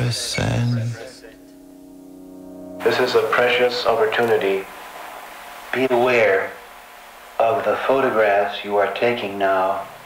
present. This is a precious opportunity. Be aware of the photographs you are taking now